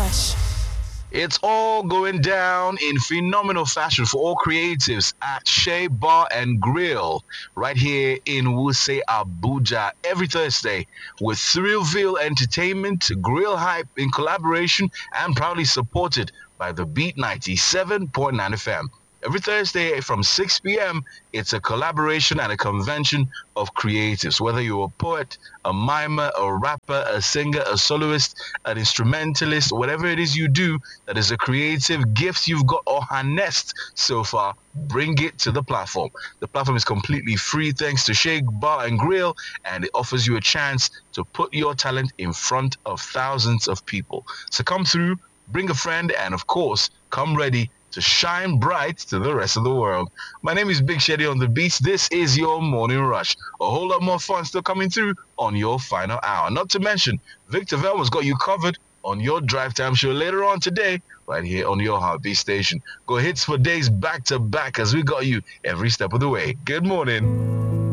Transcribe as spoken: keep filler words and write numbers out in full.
Rush. It's all going down in phenomenal fashion for all creatives at Shea Bar and Grill right here in Wuse, Abuja every Thursday with Thrillville Entertainment, Grill Hype in collaboration and proudly supported by the Beat ninety-seven point nine F M. Every Thursday from six p.m., it's a collaboration and a convention of creatives. Whether you're a poet, a mimer, a rapper, a singer, a soloist, an instrumentalist, whatever it is you do that is a creative gift you've got or harnessed so far, bring it to the platform. The platform is completely free thanks to Shake Bar and Grill, and it offers you a chance to put your talent in front of thousands of people. So come through, bring a friend, and of course, come ready to shine bright to the rest of the world. My name is Big Sheddy on the beats. This is your morning rush. A whole lot more fun still coming through on your final hour. Not to mention, Victor Velma's got you covered on your drive time show later on today, right here on your Heartbeat station. Go hits for days back to back as we got you every step of the way. Good morning.